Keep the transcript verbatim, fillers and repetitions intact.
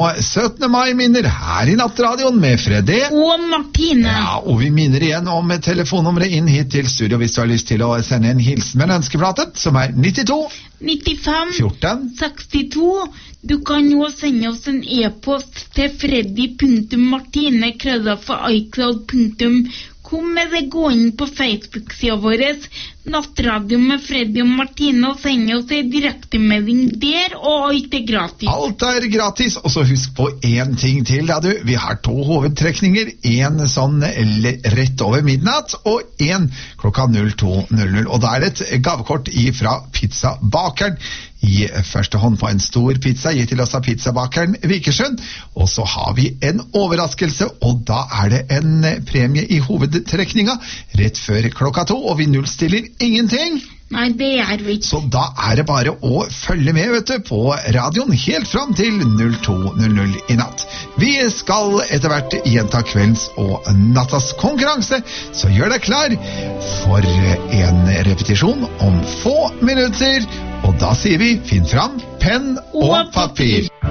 og syttende mai-minner her i Nattradioen med Freddy og Martine. Ja, og vi minner igjen om telefonnummeret inn hit til studio hvis du har lyst til å sende en hilsen med en ønskeplate, som er nittito nittifem fjorten sekstito. Du kan jo sende oss en e-post til freddy punktum martine krøllalfa icloud punktum com, eller gå inn på Facebook-sida vår Nattradio med Freddy og Martine og sende oss en direktemelding der, og alt er gratis. Alt er gratis, og så husk på en ting til da du. Vi har to hovedtrekninger, en sånn rett over midnatt og en klokka null to null null, og da er det et gavekort fra Pizzabakeren i første hånd på en stor pizza gitt til oss av Pizzabakeren Vikersund, og så har vi en overraskelse, og da er det en premie i hovedtrekninga rett før klokka to, og vi nullstiller ingenting. Nei, det er vi ikke. Så da er det bare å følge med, vet du, på radioen helt fram til null to null null i natt. Vi skal etter hvert gjenta kveldens og nattas konkurranse, så gjør deg klar for en repetisjon om få minutter. Og da sier vi, finn fram penn og papir.